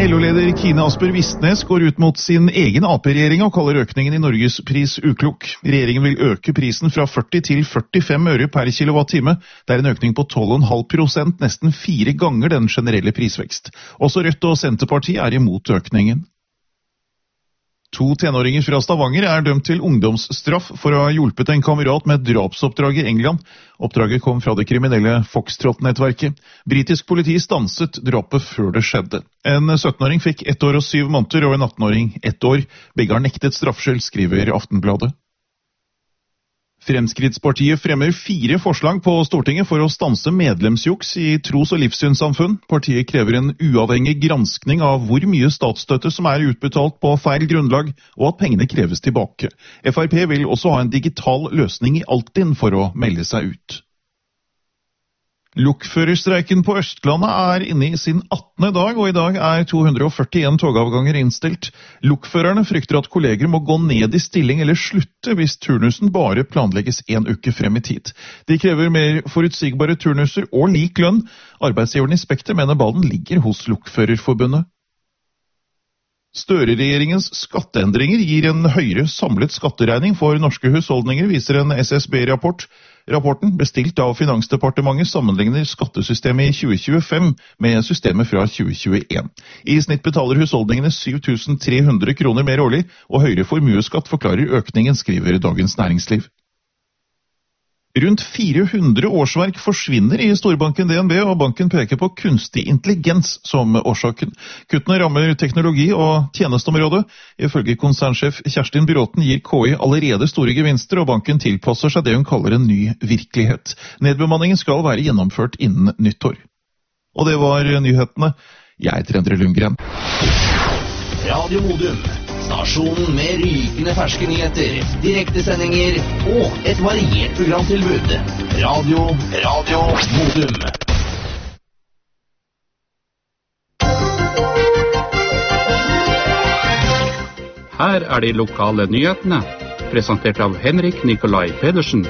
LO-leder Kine Asper Vistnes går ut mot sin egen AP-regjering og kaller økningen i Norges pris uklok. Regjeringen vil øke prisen fra 40 til 45 øre per kilowattime. Det er en økning på 12,5%, nesten 4 ganger den generelle prisvekst. Også Rødt og Senterpartiet er imot økningen. 2 tenåringer fra Stavanger er dømt til ungdomsstraff for å ha hjulpet en kamerat med drapsoppdrag i England. Oppdraget kom fra det kriminelle Foxtrot-nettverket. Britisk politi stanset drapet før det skjedde. En 17-åring fikk 1 år og 7 måneder, og en 18-åring 1 år. Begge har nektet straffskyld, skriver Aftenbladet. Fremskrittspartiet fremmer 4 forslag på Stortinget for å stanse medlemsjuks i tros- og livssynssamfunn. Partiet krever en uavhengig granskning av hvor mye statsstøtte som er utbetalt på feil grunnlag, og at pengene kreves tilbake. FrP vil også ha en digital løsning i Altinn for å melde seg ut. Lokførerstreiken på Østlandet er inne i sin 18. dag, og i dag er 241 togavganger innstilt. Lokførerne frykter at kolleger må gå ned i stilling eller slutte hvis turnusen bare planlegges 1 uke frem i tid. De krever mer forutsigbare turnuser og lik lønn. Arbeidsgiveren i Spekter mener ballen ligger hos Lokførerforbundet. Støre-regjeringens skatteendringer gir en høyere samlet skatteregning for norske husholdninger, viser en SSB-rapport. Rapporten, bestilt av Finansdepartementet, sammenligner skattesystemet i 2025 med systemet fra 2021. I snitt betaler husholdningene 7.300 kroner mer årlig, og høyere formueskatt forklarer økningen, skriver Dagens Næringsliv. Rundt 400 årsverk forsvinner i storbanken DNB, og banken peker på kunstig intelligens som årsaken. Kuttene rammer teknologi- og tjenesteområdet. Ifølge konsernsjef Kjerstin Bråten gir KI allerede store gevinster, og banken tilpasser seg det hun kaller en ny virkelighet. Nedbemanningen skal være gjennomført innen nyttår. Og det var nyhetene. Jeg heter Endre Lundgren. Radio Modum. Stasjonen med rykende ferske nyheter, direktesendinger og et variert programtilbud. Radio Modum. Her er de lokale nyhetene, presentert av Henrik Nikolai Pedersen.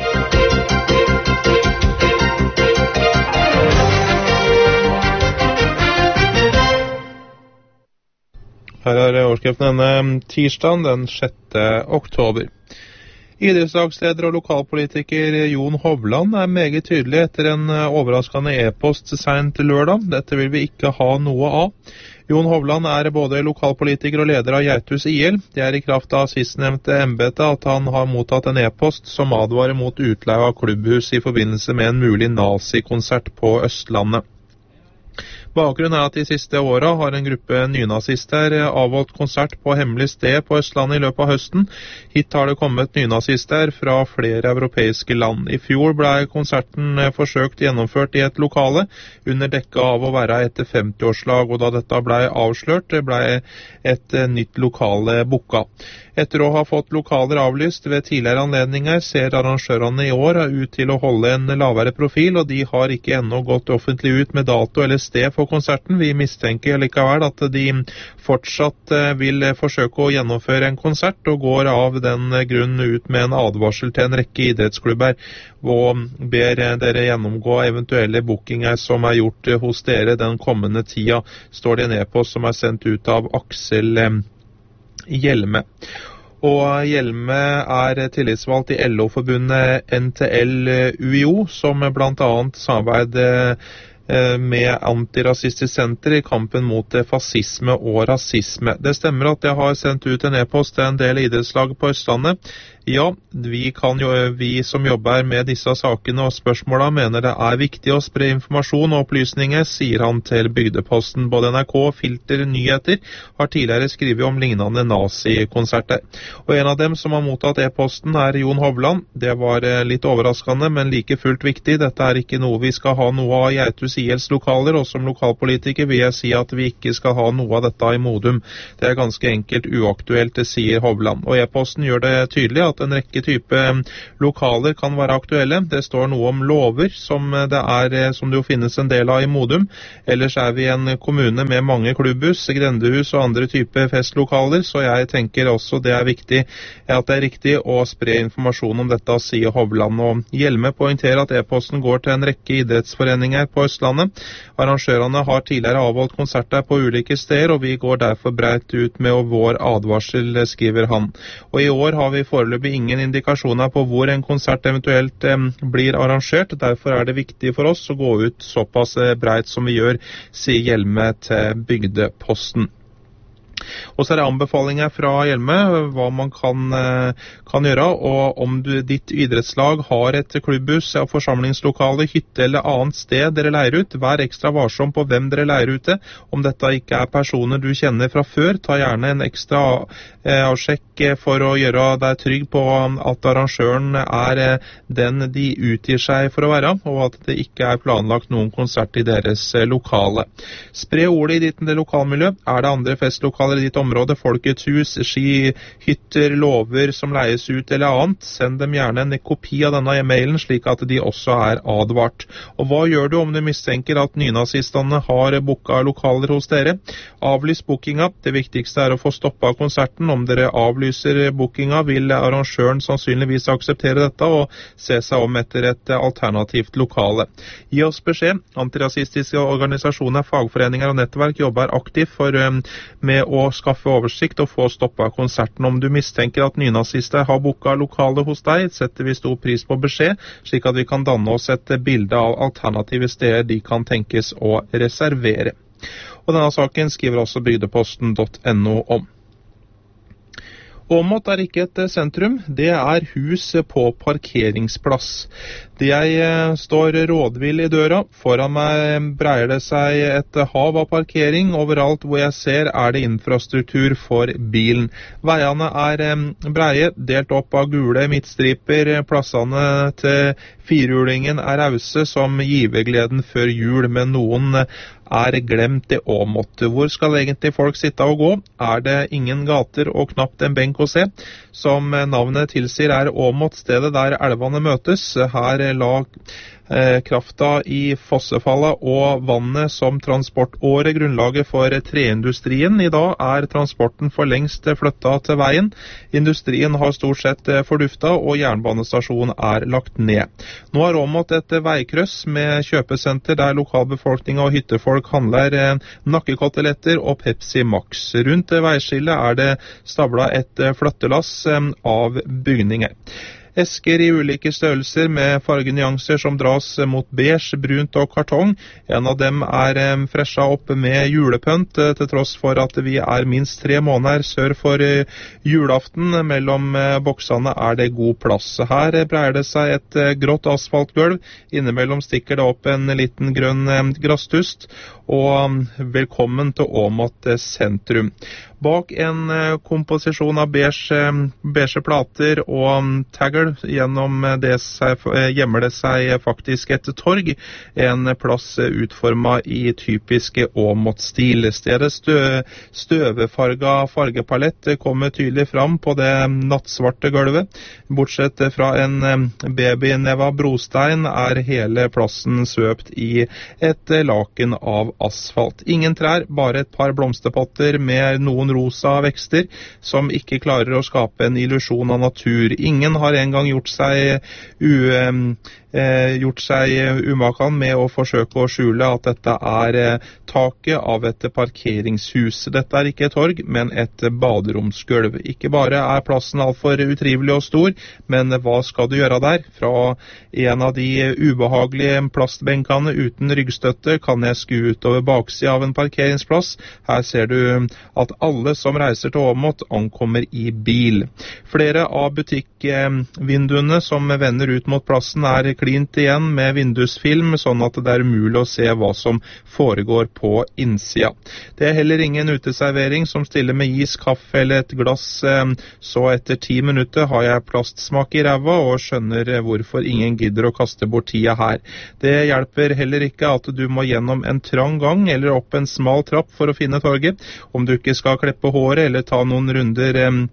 Her er overskriften denne tirsdagen, den 6. oktober. Idrettslagsleder og lokalpolitiker Jon Hovland er meget tydelig etter en overraskende e-post sent lørdag. Dette vil vi ikke ha noe av. Jon Hovland er både lokalpolitiker og leder av Geithus IL. Det er i kraft av sistnevnte embete at han har mottatt en e-post som advarer mot utleie av klubbhus i forbindelse med en mulig nazikonsert på Østlandet. Bakgrunnen er at de siste åra har en gruppe nynazister avholdt konsert på hemmelig sted på Østlandet i løpet av høsten. Hit har det kommet nynazister fra flere europeiske land. I fjor ble konserten forsøkt gjennomført i et lokale, under dekke av å være et 50-årslag, og da dette ble avslørt, ble et nytt lokale booka. Etter å ha fått lokaler avlyst ved tidligere anledninger, ser arrangørene i år ut til å holde en lavere profil, og de har ikke ennå gått offentlig ut med dato eller sted for konserten. Vi mistenker likevel at de fortsatt vil forsøke å gjennomføre en konsert, og går av den grunn ut med en advarsel til en rekke idrettsklubber, og ber dere gjennomgå eventuelle bookinger som er gjort hos dere den kommende tida, står det en e-post som er sendt ut av Aksel Hjelme. Og Hjelme er tillitsvalgt i LO-forbundet NTL UiO, som blant annet samarbeider med Antirasistisk Senter i kampen mot fascisme og rasisme. Det stemmer at jeg har sendt ut en e-post til en del idrettslag på Østlandet. Ja, vi som jobber med disse sakene og spørsmålene mener det er viktig å spre informasjon og opplysninger, sier han til Bygdeposten. Både NRK og Filter Nyheter har tidligere skrevet om lignende nazikonserter. Og en av dem som har mottatt e-posten er Jon Hovland. Det var litt overraskende, men like fullt viktig. Dette er ikke noe vi skal ha noe av i Geithus ILs lokaler, og som lokalpolitiker vil jeg si at vi ikke skal ha noe av dette i Modum. Det er ganske enkelt uaktuelt, sier Hovland. Og e-posten gjør det tydelig at at en rekke type lokaler kan være aktuelle. Det står noe om lover, som det jo finnes en del av i Modum. Ellers vi en kommune med mange klubbhus, grendehus og andre type festlokaler, så jeg tenker også det viktig at det riktig å spre informasjon om dette, sier Hovland. Og Hjelme poengterer at e-posten går til en rekke idrettsforeninger på Østlandet. Arrangørene har tidligere avholdt konserter på ulike steder, og vi går derfor breit ut med vår advarsel, skriver han. Og i år har vi foreløpig ingen indikasjoner på hvor en konsert eventuelt blir arrangert. Derfor det viktig for oss å gå ut såpass breit som vi gjør, sier Hjelme til Bygdeposten. Og så det anbefalinger fra Hjelme hva man kan gjøre, og om ditt idrettslag har et klubbhus, forsamlingslokale, hytte eller annet sted dere leier ut, vær ekstra varsom på hvem dere leier ut til. Om dette ikke personer du kjenner fra før, ta gjerne en ekstra avsjekk for å gjøre deg trygg på at arrangøren den de utgir seg for å være, og at det ikke planlagt noen konsert i deres lokale. Spre ordet i ditt lokalmiljø. Det andre festlokaler i ditt område, Folkets hus, ski, hytter, lover som leies ut eller annet, send dem gjerne en kopi av denne e-mailen, slik at de også advart. Og hva gjør du om du mistenker at nynazistene har booket lokaler hos dere? Avlys bookinga. Det viktigste å få stoppet konserten. Om dere avlyser bookinga, vil arrangøren sannsynligvis akseptere dette og se seg om etter et alternativt lokale. Gi oss beskjed. Antirasistiske organisasjoner, fagforeninger og nettverk jobber aktivt med å skaffe oversikt og få stoppet konserten. Om du mistenker at nynazister har booket lokale hos deg, setter vi stor pris på beskjed, slik at vi kan danne oss et bilde av alternative steder de kan tenkes å reservere. Og denne saken skriver også bygdeposten.no om. Åmot ikke et sentrum, det hus på parkeringsplass. Jeg står rådvill i døra, foran meg breier det seg et hav av parkering, overalt hvor jeg ser det infrastruktur for bilen. Veiene breie, delt opp av gule midtstriper, plassene til firehjulingen rause som givergleden før jul, men noen glemt i Åmot. Hvor skal egentlig folk sitte og gå? Det ingen gater og knapt en benk å se? Som navnet tilsier Åmot stedet der elvene møtes. Her la krafta i fossefallet og vannet som transportåre grunnlaget for treindustrien. I dag transporten for lengst flyttet til veien. Industrien har stort sett forduftet, og jernbanestasjonen lagt ned. Nå Åmot et veikryss med kjøpesenter der lokalbefolkning og hyttefolk handler nakkekoteletter og Pepsi Max. Rundt veiskillet det stablet et flyttelass av bygninger. Esker i ulike størrelser med fargenyanser som dras mot beige, brunt og kartong. En av dem freshet opp med julepønt, til tross for at vi minst 3 måneder sør for julaften. Mellom boksene det god plass. Her breier det seg et grått asfaltgulv. Innimellom stikker det opp en liten grønn grasstust. Og velkommen til Åmot sentrum. Bak en komposisjon av beige plater og tagger gjennom det gjemmer det seg faktisk et torg, en plass utformet i typiske Åmot-stil. Stedet støvefarga fargepalett kommer tydelig fram på det nattsvarte gulvet. Bortsett fra en babyneva brostein hele plassen svøpt i et laken av asfalt. Ingen trær, bare et par blomsterpotter med noen rosa vekster som ikke klarer å skape en illusjon av natur. Ingen har engang gjort seg umakan med å forsøke å skjule at dette taket av et parkeringshus. Dette ikke et torg, men et baderomsgulv. Ikke bare plassen alt for utrivelig og stor, men hva skal du gjøre der? Fra en av de ubehagelige plastbenkene uten ryggstøtte kan jeg skue utover baksida av en parkeringsplass. Her ser du at alle som reiser til Åmot ankommer i bil. Flere av butikkvinduene som vender ut mot plassen klint igjen med vindusfilm, sånn at det umulig å se hva som foregår på innsida. Det heller ingen uteservering som stiller med is, kaffe eller et glass, så etter 10 minutter har jeg plastsmak i ræva og skjønner hvorfor ingen gidder å kaste bort tida her. Det hjelper heller ikke at du må gjennom en trang gang eller opp en smal trapp for å finne torget. Om du ikke skal kleppe håret eller ta noen runder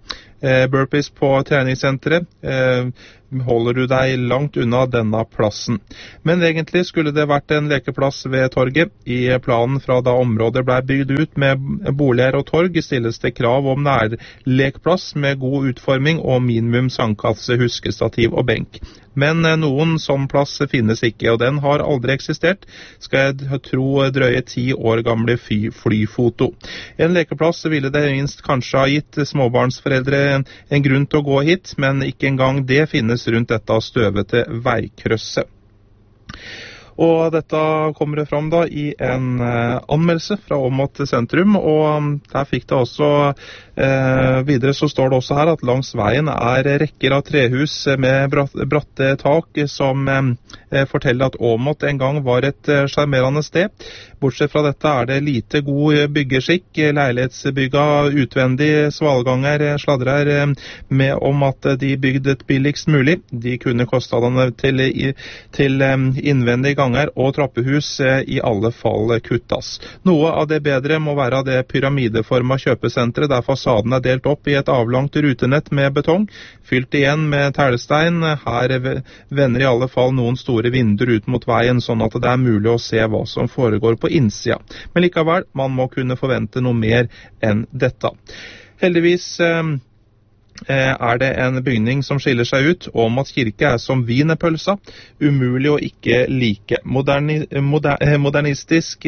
burpees på treningssenteret, holder du deg langt unna denne plassen. Men egentlig skulle det vært en lekeplass ved torget. I planen fra da området ble bygd ut med boliger og torg, stilles det krav om nærlekplass med god utforming og minimum sandkasse, huskestativ og benk. Men noen sånn plass finnes ikke, og den har aldri eksistert, skal jeg tro drøye 10 år gamle flyfoto. En lekeplass ville det minst kanskje ha gitt småbarnsforeldre en grunn til å gå hit, men ikke engang det finnes rundt dette støvete veikrøsset. Og dette kommer det fram da i en anmeldelse fra Åmot sentrum, og der fikk det også videre så står det også her at langs veien rekker av trehus med bratte tak som forteller at Åmot en gang var et charmerende sted. Bortsett fra dette det lite god byggeskikk, leilighetsbygga utvendig, svalganger sladrer med om at de bygde et billigst mulig. De kunne kostnadene til innvendig ganger og trappehus i alle fall kuttas. Noe av det bedre må være det pyramideforma kjøpesenteret der fasaden delt opp i et avlangt rutenett med betong, fylt igjen med tælestein. Her vender i alle fall noen store vinduer ut mot veien, sånn at det mulig å se hva som foregår på innsida. Men likevel, man må kunne forvente noe mer enn dette. Heldigvis det en bygning som skiller seg ut, Åmot kirke som wienerpølsa, umulig å ikke like. Modernistisk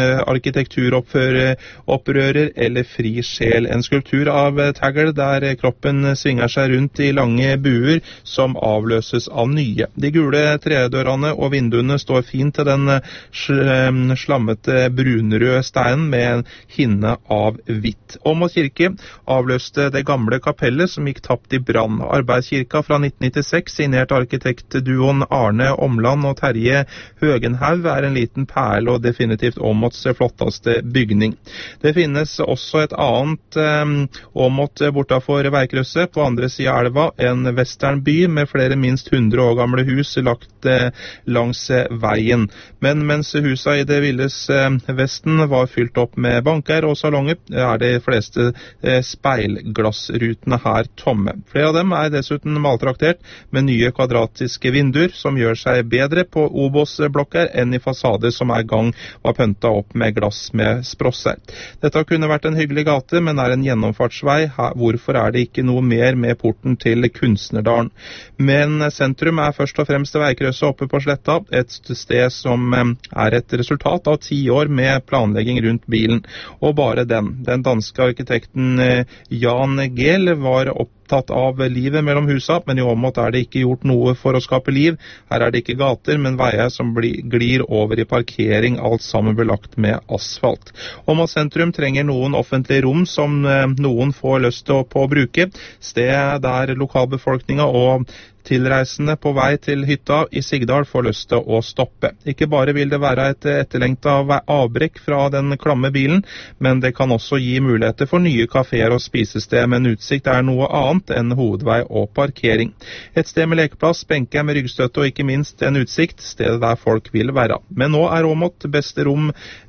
arkitekturopprører eller fri sjel. En skulptur av tagl der kroppen svinger seg rundt i lange buer som avløses av nye. De gule tredørene og vinduene står fint til den slammete brunrøde steinen med en hinne av hvitt. Åmot kirke avløste det gamle kapellet som gikk tapt i brann. Arbeidskirka fra 1996, signert arkitektduoen Arne Omland og Terje Høgenhaug, en liten perle og definitivt Åmots flotteste bygning. Det finnes også et annet Åmot bortafor veikrysset, på andre siden av elva, en westernby med flere minst 100 år gamle hus lagt langs veien. Men mens husa i det villes vesten var fylt opp med banker og salonger, de fleste speilglassrutene her tomme. Flere av dem dessuten maltraktert med nye kvadratiske vinduer som gjør seg bedre på Obos-blokker enn i fasader som gang var pønta opp med glass med sprosser. Dette kunne vært en hyggelig gate, men en gjennomfartsvei. Hvorfor det ikke noe mer med porten til Kunstnerdalen? Men sentrum først og fremst veikrøsset oppe på Sletta, et sted som et resultat av 10 år med planlegging rundt bilen. Og bare den danske arkitekten Jan Gehl var opptatt av livet mellom husa, men i Åmot det ikke gjort noe for å skape liv. Her det ikke gater, men veier som glir over i parkering, alt sammen belagt med asfalt. Åmot sentrum trenger noen offentlige rom som noen får lyst til å bruke. Sted der lokalbefolkninga og tilreisende på vei til hytta i Sigdal får lyst til å stoppe. Ikke bare vil det være et etterlengtet avbrekk fra den klamme bilen, men det kan også gi muligheter for nye kaféer og spisested, men utsikt noe annet enn hovedvei og parkering. Et sted med lekeplass, benker med ryggstøtte og ikke minst en utsikt, stedet der folk vil være. Men nå Åmot beste rom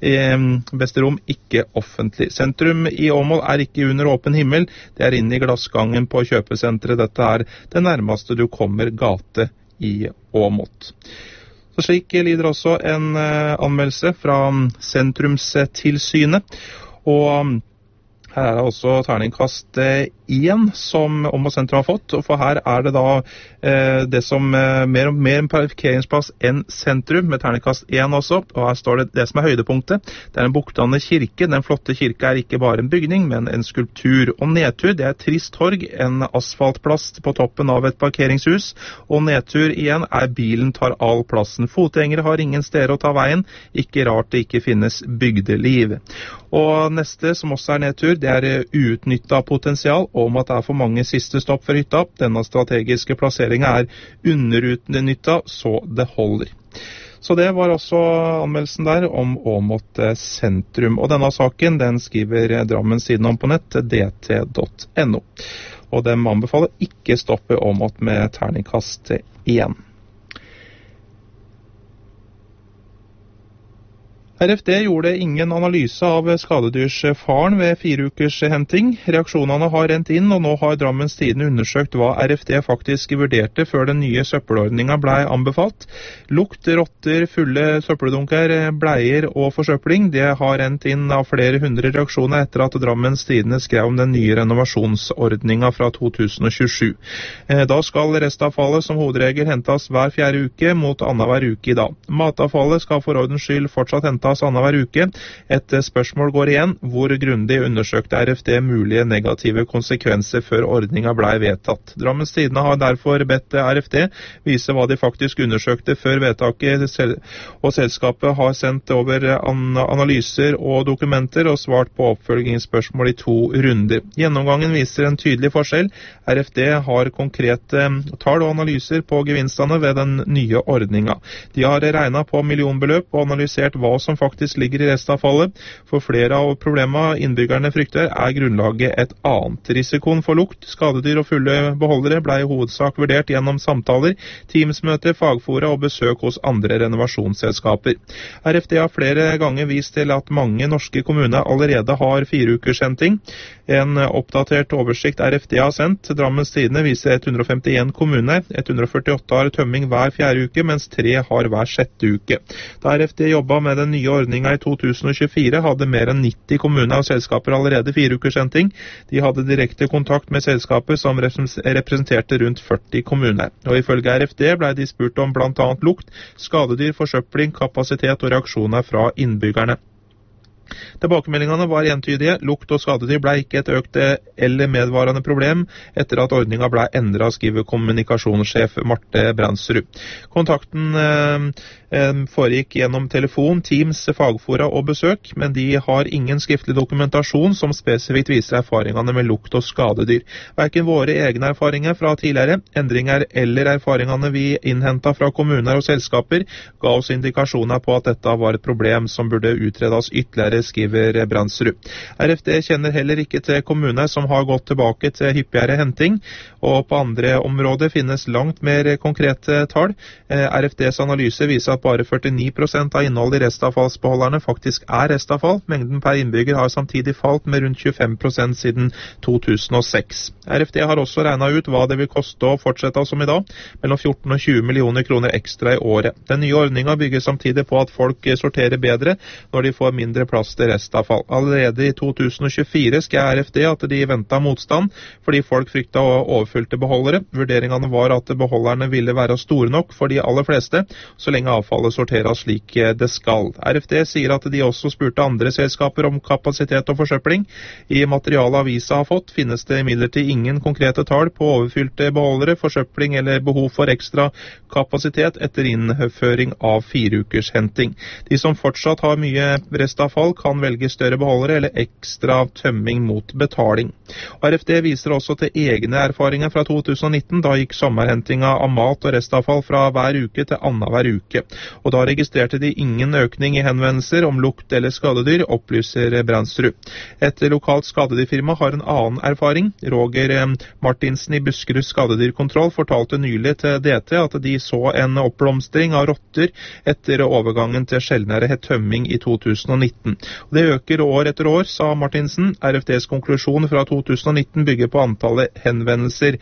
ikke offentlig. Sentrum i Åmot ikke under åpen himmel, det inne i glassgangen på kjøpesenteret. Dette det nærmeste du kommer gate i Åmot. Så slik lyder også en anmeldelse fra Sentrumstilsynet, og her det også terningkast 1 som Åmot sentrum har fått, for her det da det som mer en parkeringsplass enn sentrum, med terningkast 1 også, og her står det som høydepunktet. Det en buktende kirke. Den flotte kirke ikke bare en bygning, men en skulptur. Og nedtur, det trist torg, en asfaltplass på toppen av et parkeringshus, og nedtur igjen bilen tar all plassen. Fotgjengere har ingen steder å ta veien, ikke rart det ikke finnes bygdeliv. Og neste, som også nedtur, det uutnyttet potensial, om at det for mange siste stopp for hytta. Denne strategiske plasseringen underutnyttet, så det holder. Så det var også anmeldelsen der om Åmot sentrum. Og denne saken, den skriver Drammen siden om på nett, dt.no. Og de anbefaler ikke stoppe Åmot med terningkast 1. RFD gjorde ingen analyse av skadedyrsfaren ved 4 ukers henting. Reaksjonene har rent inn, og nå har Drammens Tidende undersøkt hva RFD faktisk vurderte før den nye søppelordningen ble anbefalt. Lukt, rotter, fulle søppeldunker, bleier og forsøpling, det har rent inn av flere hundre reaksjoner etter at Drammens Tidende skrev om den nye renovasjonsordningen fra 2027. Da skal restavfallet som hovedregel hentes hver 4. uke mot annenhver uke i dag. Matavfallet skal for ordens skyld fortsatt hentes annenhver uke. Et spørsmål går igjen: hvor grundig undersøkte RFD mulige negative konsekvenser før ordningen ble vedtatt? Drammens Tidende har derfor bedt RFD vise hva de faktisk undersøkte før vedtaket, og selskapet har sendt over analyser og dokumenter og svart på oppfølgingsspørsmål i 2 runder. Gjennomgangen viser en tydelig forskjell. RFD har konkrete tall og analyser på gevinstene ved den nye ordningen. De har regnet på millionbeløp og analysert hva som faktisk ligger i restavfallet. For flere av problemene innbyggerne frykter er grunnlaget et annet. Risikoen for lukt, skadedyr og fulle beholdere ble i hovedsak vurdert gjennom samtaler, teamsmøter, fagfora og besøk hos andre renovasjonsselskaper. RFD har flere ganger vist til at mange norske kommuner allerede har 4 ukers henting. En oppdatert oversikt RFD har sendt til Drammens Tidende viser 151 kommuner. 148 har tømming hver 4. uke, mens 3 har hver 6. uke. Da RFD jobbet med den nye ordningen i 2024, hadde mer enn 90 kommuner og selskaper allerede 4 ukers henting. De hadde direkte kontakt med selskaper som representerte rundt 40 kommuner. Og ifølge RFD ble de spurt om blant annet lukt, skadedyr, forsøpling, kapasitet og reaksjoner fra innbyggerne. Tilbakemeldingene var entydige. Lukt og skadedyr ble ikke et økt eller medvarende problem etter at ordningen ble endret, skriver kommunikasjonssjef Marte Brandsrud. Kontakten foregikk gjennom telefon, Teams, fagfora og besøk, men de har ingen skriftlig dokumentasjon som spesifikt viser erfaringene med lukt og skadedyr. Hverken våre egne erfaringer fra tidligere endringer eller erfaringene vi innhentet fra kommuner og selskaper ga oss indikasjoner på at dette var et problem som burde utredes ytterligere, skriver Brandsrud. RFD kjenner heller ikke til kommuner som har gått tilbake til hyppigere henting, og på andre områder finnes langt mer konkrete tall. RFDs analyse viser at bare 49% av innholdet i restavfallsbeholderne faktisk er restavfall. Mengden per innbygger har samtidig falt med rundt 25% siden 2006. RFD har også regnet ut hva det vil koste å fortsette som i dag, mellom 14 og 20 millioner kroner ekstra i året. Den nye ordningen bygger samtidig på at folk sorterer bedre når de får mindre plass til restavfall. Allerede i 2024 skrev RFD at de ventet motstand fordi folk fryktet overfylte beholdere. Vurderingene var at beholderne ville være store nok for de aller fleste, så lenge avfallet sorteres slik det skal. RFD sier at de også spurte andre selskaper om kapasitet og forsøpling. I materialet avisa har fått, finnes det imidlertid ingen konkrete tall på overfylte beholdere, forsøpling eller behov for ekstra kapasitet etter innføring av 4 ukers henting. De som fortsatt har mye restavfall kan velge større beholdere eller ekstra tømming mot betaling. RFD viser også til egne erfaringer fra 2019. Da gikk sommerhentinga av mat og restavfall fra hver uke til annenhver uke. Og da registrerte de ingen økning i henvendelser om lukt eller skadedyr, opplyser Brandsrud. Et lokalt skadedyrfirma har en annen erfaring. Roger Martinsen i Buskerud skadedyrkontroll fortalte nylig til DT at de så en oppblomstring av rotter etter overgangen til sjeldnere tømming i 2019. Det øker år etter år, sa Martinsen. RFDs konklusjon fra 2019 bygger på antallet henvendelser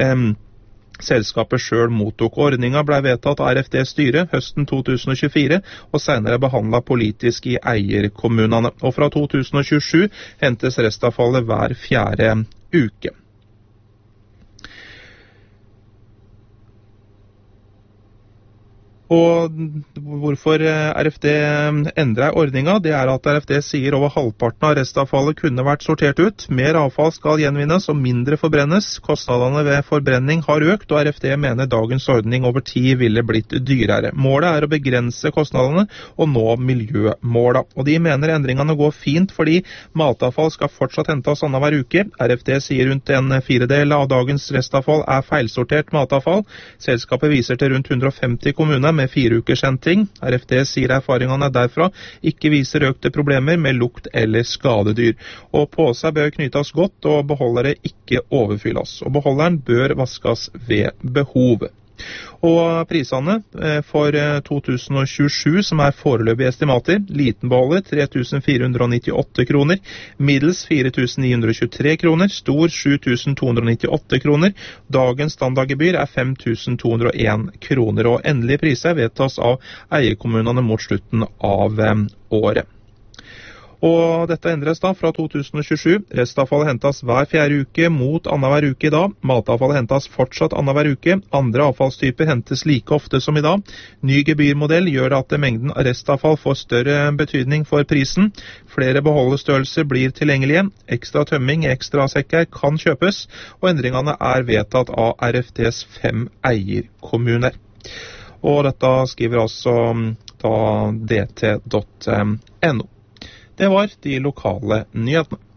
selskapet selv mottok. Ordningen ble vedtatt av RFD-styret høsten 2024 og senere behandlet politisk i eierkommunene. Og fra 2027 hentes restavfallet hver 4. uke. Og hvorfor RFD endrer ordningen, det er at RFD sier over halvparten av restavfallet kunne vært sortert ut. Mer avfall skal gjenvinnes og mindre forbrennes. Kostnadene ved forbrenning har økt, og RFD mener dagens ordning over tid ville blitt dyrere. Målet er å begrense kostnadene og nå miljømåla. Og de mener endringene går fint fordi matavfall skal fortsatt hentes annenhver uke. RFD sier rundt en 4/4 av dagens restavfall er feilsortert matavfall. Selskapet viser til rundt 150 kommuner med 4 ukers henting. RFD sier erfaringene derfra ikke viser økte problemer med lukt eller skadedyr. Og påser bør knytes godt og beholdere ikke overfylles. Og beholderen bør vaskes ved behov. Og prisene for 2027, som foreløpige estimater, litenbeholder 3.498 kroner, middels 4.923 kroner, stor 7.298 kroner, dagens standardgebyr 5.201 kroner, og endelige priser vedtas av eierkommunene mot slutten av året. Og dette endres da fra 2027. Restavfallet hentes hver 4. uke mot annenhver uke i dag. Matavfallet hentes fortsatt annenhver uke. Andre avfallstyper hentes like ofte som i dag. Ny gebyrmodell gjør at mengden restavfall får større betydning for prisen. Flere beholdestørrelser blir tilgjengelige. Ekstra tømming i ekstra sekker kan kjøpes, og endringene vedtatt av RFTs 5 eierkommuner. Og dette skriver altså da dt.no. Det var de lokale nyhetene.